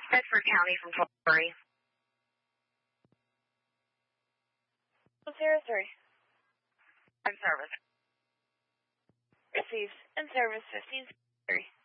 Bedford County from Torrey. 03. In service. Received. In service 1503.